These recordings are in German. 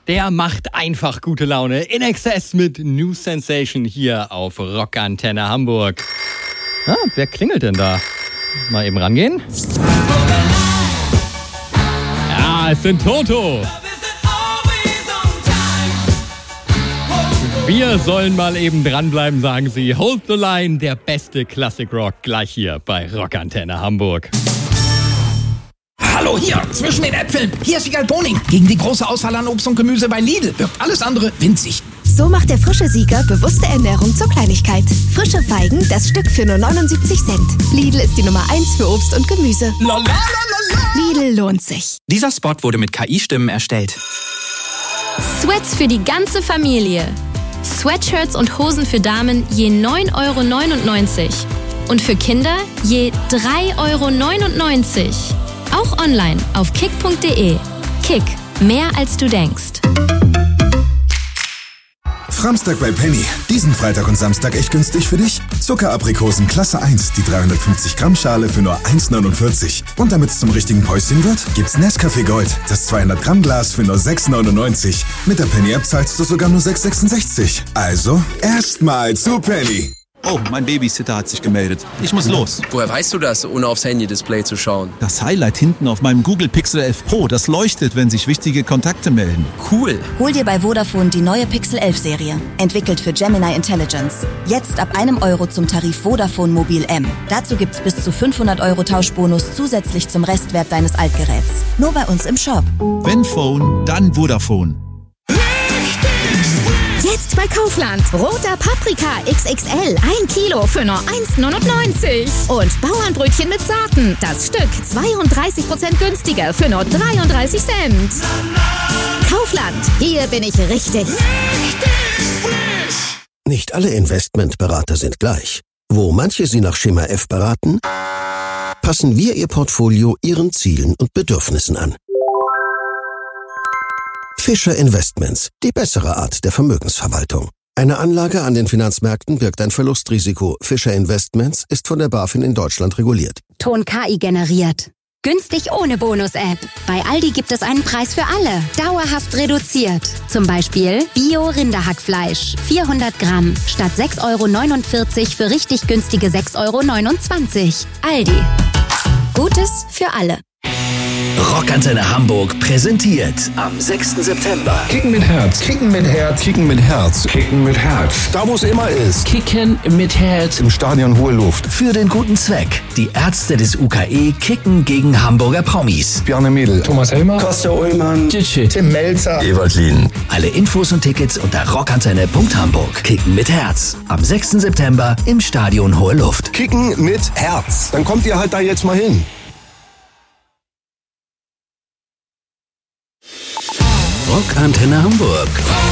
Der macht einfach gute Laune. In Excess mit New Sensation hier auf Rockantenne Hamburg. Wer klingelt denn da? Mal eben rangehen. Ja, es sind Toto. Wir sollen mal eben dranbleiben, sagen sie. Hold the Line, der beste Classic Rock, gleich hier bei Rockantenne Hamburg. Hallo, hier, zwischen den Äpfeln. Hier ist Wiegald Boning. Gegen die große Auswahl an Obst und Gemüse bei Lidl wirkt alles andere winzig. So macht der frische Sieger bewusste Ernährung zur Kleinigkeit. Frische Feigen, das Stück für nur 79 Cent. Lidl ist die Nummer 1 für Obst und Gemüse. Lidl lohnt sich. Dieser Spot wurde mit KI-Stimmen erstellt. Sweats für die ganze Familie. Sweatshirts und Hosen für Damen je 9,99 € und für Kinder je 3,99 €. Auch online auf kick.de. Kick, mehr als du denkst. Framstag bei Penny. Diesen Freitag und Samstag echt günstig für dich. Zuckeraprikosen Klasse 1, die 350 Gramm Schale für nur 1,49 €. Und damit es zum richtigen Päuschen wird, gibt's Nescafé Gold, das 200 Gramm Glas für nur 6,99 €. Mit der Penny App zahlst du sogar nur 6,66 €. Also, erstmal zu Penny. Oh, mein Babysitter hat sich gemeldet. Ich muss los. Woher weißt du das, ohne aufs Handy-Display zu schauen? Das Highlight hinten auf meinem Google Pixel 11 Pro, das leuchtet, wenn sich wichtige Kontakte melden. Cool. Hol dir bei Vodafone die neue Pixel 11 Serie. Entwickelt für Gemini Intelligence. Jetzt ab 1 € zum Tarif Vodafone Mobil M. Dazu gibt's bis zu 500 € Tauschbonus zusätzlich zum Restwert deines Altgeräts. Nur bei uns im Shop. Wenn Phone, dann Vodafone. Jetzt bei Kaufland. Roter Paprika XXL. 1 Kilo für nur 1,99 €. Und Bauernbrötchen mit Saaten. Das Stück 32% günstiger für nur 33 Cent. Kaufland. Hier bin ich richtig. Nicht alle Investmentberater sind gleich. Wo manche Sie nach Schema F beraten, passen wir Ihr Portfolio Ihren Zielen und Bedürfnissen an. Fischer Investments, die bessere Art der Vermögensverwaltung. Eine Anlage an den Finanzmärkten birgt ein Verlustrisiko. Fischer Investments ist von der BaFin in Deutschland reguliert. Ton KI generiert. Günstig ohne Bonus-App. Bei Aldi gibt es einen Preis für alle. Dauerhaft reduziert. Zum Beispiel Bio-Rinderhackfleisch. 400 Gramm. Statt 6,49 € für richtig günstige 6,29 €. Aldi. Gutes für alle. Rockantenne Hamburg präsentiert am 6. September Kicken mit Herz. Kicken mit Herz. Kicken mit Herz. Kicken mit Herz. Da, wo es immer ist. Kicken mit Herz. Im Stadion Hohe Luft. Für den guten Zweck. Die Ärzte des UKE kicken gegen Hamburger Promis. Bjarne Mädel. Thomas Helmer. Costa Ullmann. Tim Melzer. Ewald Lien. Alle Infos und Tickets unter rockantenne.hamburg. Kicken mit Herz. Am 6. September im Stadion Hohe Luft. Kicken mit Herz. Dann kommt ihr halt da jetzt mal hin. Rockantenne Hamburg.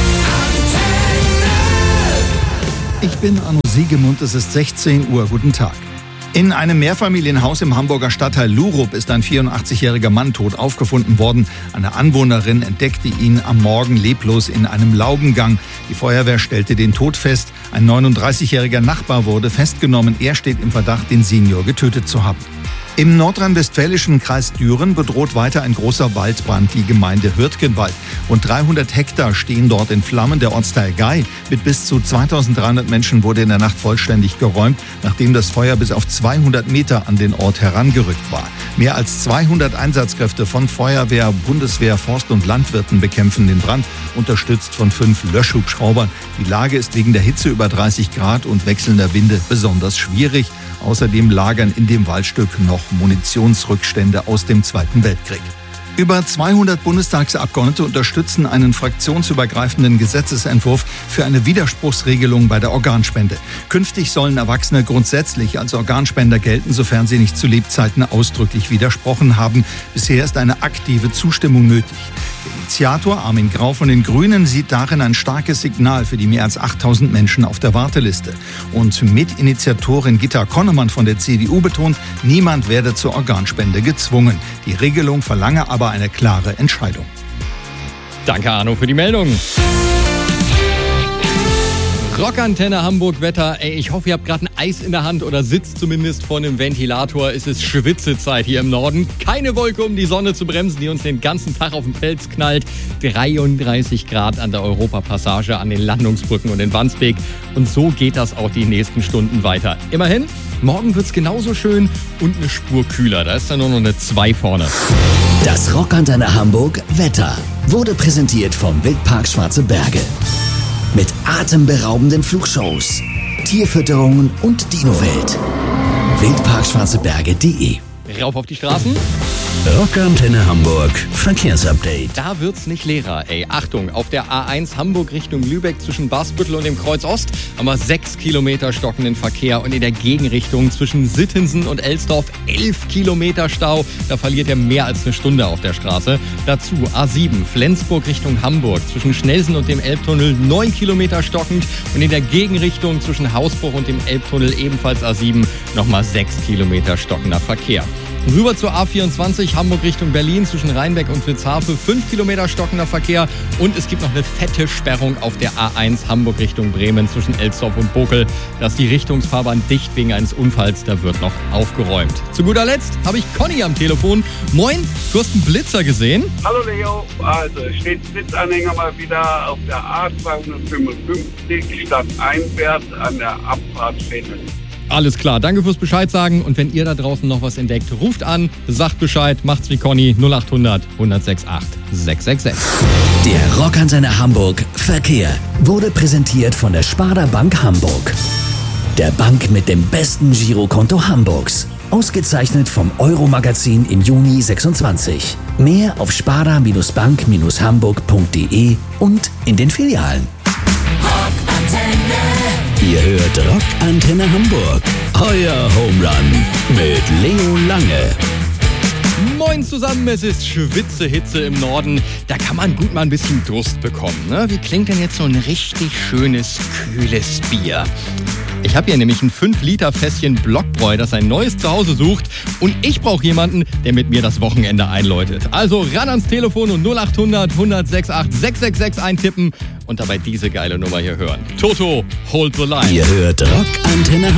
Ich bin Arno Siegemund, es ist 16 Uhr. Guten Tag. In einem Mehrfamilienhaus im Hamburger Stadtteil Lurup ist ein 84-jähriger Mann tot aufgefunden worden. Eine Anwohnerin entdeckte ihn am Morgen leblos in einem Laubengang. Die Feuerwehr stellte den Tod fest. Ein 39-jähriger Nachbar wurde festgenommen. Er steht im Verdacht, den Senior getötet zu haben. Im nordrhein-westfälischen Kreis Düren bedroht weiter ein großer Waldbrand die Gemeinde Hürtgenwald. Rund 300 Hektar stehen dort in Flammen. Der Ortsteil Gei mit bis zu 2300 Menschen wurde in der Nacht vollständig geräumt, nachdem das Feuer bis auf 200 Meter an den Ort herangerückt war. Mehr als 200 Einsatzkräfte von Feuerwehr, Bundeswehr, Forst- und Landwirten bekämpfen den Brand, unterstützt von 5 Löschhubschraubern. Die Lage ist wegen der Hitze über 30 Grad und wechselnder Winde besonders schwierig. Außerdem lagern in dem Waldstück noch Munitionsrückstände aus dem Zweiten Weltkrieg. Über 200 Bundestagsabgeordnete unterstützen einen fraktionsübergreifenden Gesetzesentwurf für eine Widerspruchsregelung bei der Organspende. Künftig sollen Erwachsene grundsätzlich als Organspender gelten, sofern sie nicht zu Lebzeiten ausdrücklich widersprochen haben. Bisher ist eine aktive Zustimmung nötig. Der Initiator Armin Grau von den Grünen sieht darin ein starkes Signal für die mehr als 8000 Menschen auf der Warteliste. Und Mitinitiatorin Gitta Konnemann von der CDU betont, niemand werde zur Organspende gezwungen. Die Regelung verlange aber eine klare Entscheidung. Danke, Arno, für die Meldung. Rockantenne Hamburg Wetter. Ey, ich hoffe, ihr habt gerade ein Eis in der Hand oder sitzt zumindest vor einem Ventilator. Es ist Schwitzezeit hier im Norden. Keine Wolke, um die Sonne zu bremsen, die uns den ganzen Tag auf den Fels knallt. 33 Grad an der Europapassage, an den Landungsbrücken und in Wandsbek. Und so geht das auch die nächsten Stunden weiter. Immerhin, morgen wird's genauso schön und eine Spur kühler. Da ist dann nur noch eine 2 vorne. Das Rockantenne Hamburg Wetter wurde präsentiert vom Wildpark Schwarze Berge. Mit atemberaubenden Flugshows, Tierfütterungen und Dinowelt. Wildparkschwarzeberge.de. Rauf auf die Straßen. Rockantenne Hamburg Verkehrsupdate. Da wird's nicht leerer, ey. Achtung, auf der A1 Hamburg Richtung Lübeck zwischen Basbüttel und dem Kreuz Ost haben wir 6 Kilometer stockenden Verkehr und in der Gegenrichtung zwischen Sittensen und Elsdorf 11 Kilometer Stau. Da verliert ihr mehr als eine Stunde auf der Straße. Dazu A7 Flensburg Richtung Hamburg zwischen Schnellsen und dem Elbtunnel 9 Kilometer stockend und in der Gegenrichtung zwischen Hausbruch und dem Elbtunnel ebenfalls A7 nochmal 6 Kilometer stockender Verkehr. Rüber zur A24 Hamburg Richtung Berlin zwischen Rheinbeck und Fritzhafe 5 Kilometer stockender Verkehr und es gibt noch eine fette Sperrung auf der A1 Hamburg Richtung Bremen zwischen Elsdorf und Bokel. Da ist die Richtungsfahrbahn dicht wegen eines Unfalls, da wird noch aufgeräumt. Zu guter Letzt habe ich Conny am Telefon. Moin, du hast einen Blitzer gesehen? Hallo Leo, also steht Blitzanhänger mal wieder auf der A255 stadteinwärts an der Abfahrt Fettel. Alles klar, danke fürs Bescheid sagen und wenn ihr da draußen noch was entdeckt, ruft an, sagt Bescheid, macht's wie Conny 0800 106 8 666. Der Rockantenne Hamburg Verkehr wurde präsentiert von der Sparda Bank Hamburg. Der Bank mit dem besten Girokonto Hamburgs. Ausgezeichnet vom Euro-Magazin im Juni 26. Mehr auf sparda-bank-hamburg.de und in den Filialen. Ihr hört Rockantenne Hamburg. Euer Home Run mit Leo Lange. Moin zusammen, es ist Schwitzehitze im Norden. Da kann man gut mal ein bisschen Durst bekommen. Ne? Wie klingt denn jetzt so ein richtig schönes, kühles Bier? Ich habe hier nämlich ein 5-Liter-Fässchen Blockbräu, das ein neues Zuhause sucht. Und ich brauche jemanden, der mit mir das Wochenende einläutet. Also ran ans Telefon und 0800 106 8 666 eintippen und dabei diese geile Nummer hier hören. Toto, hold the line. Ihr hört Rockantenne